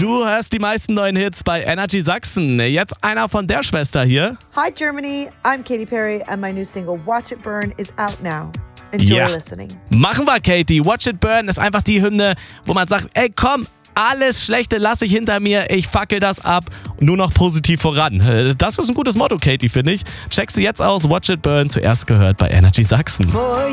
Du hörst die meisten neuen Hits bei Energy Sachsen. Jetzt einer von der Schwester hier. Hi Germany, I'm Katy Perry and my new single Watch It Burn is out now. Enjoy listening. Machen wir, Katy. Watch It Burn ist einfach die Hymne, wo man sagt, ey komm, alles Schlechte lasse ich hinter mir, ich fackel das ab und nur noch positiv voran. Das ist ein gutes Motto, Katy, finde ich. Checkst du jetzt aus, Watch It Burn, zuerst gehört bei Energy Sachsen.